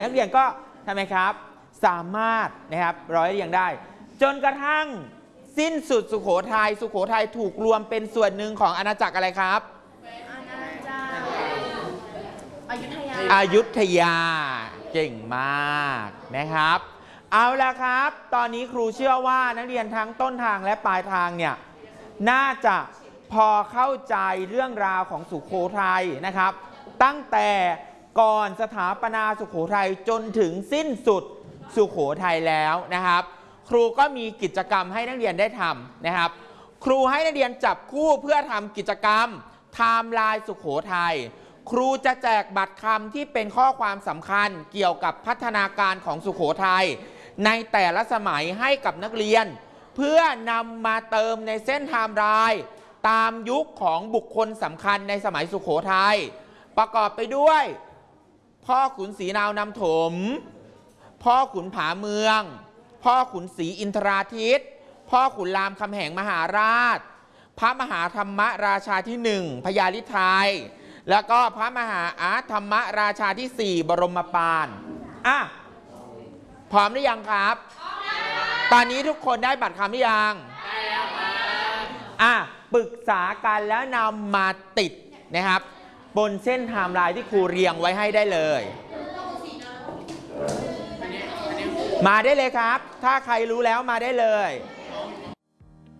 นักเรียนก็ทำไมครับสามารถนะครับร้อยเรียงได้จนกระทั่งสิ้นสุดสุโขทัยสุโขทัยถูกรวมเป็นส่วนหนึ่งของอาณาจักรอะไรครับอยุธยาเก่งมากนะครับเอาละครับตอนนี้ครูเชื่อว่านักเรียนทั้งต้นทางและปลายทางเนี่ยน่าจะพอเข้าใจเรื่องราวของสุโขทัยนะครับตั้งแต่ก่อนสถาปนาสุโขทัยจนถึงสิ้นสุดสุโขทัยแล้วนะครับครูก็มีกิจกรรมให้นักเรียนได้ทำนะครับครูให้นักเรียนจับคู่เพื่อทำกิจกรรมไทม์ไลน์สุโขทัยครูจะแจกบัตรคำที่เป็นข้อความสำคัญเกี่ยวกับพัฒนาการของสุโขทัยในแต่ละสมัยให้กับนักเรียนเพื่อนำมาเติมในเส้นไทม์ไลน์ตามยุคของบุคคลสำคัญในสมัยสุโขทัยประกอบไปด้วยพ่อขุนศรีนาวนำถมพ่อขุนผาเมืองพ่อขุนศรีอินทราทิตพ่อขุนรามคำแหงมหาราชพระมหาธรรมราชาที่1พญาฤทัยแล้วก็พระมหาอาธรรมราชาที่4บรมปานพร้อมหรือยังครับตอนนี้ทุกคนได้บัตรคำหรือยังได้แล้วครับปรึกษากันแล้วนำมาติดนะครับบนเส้นไทม์ไลน์ที่ครูเรียงไว้ให้ได้เลยมาได้เลยครับถ้าใครรู้แล้วมาได้เลย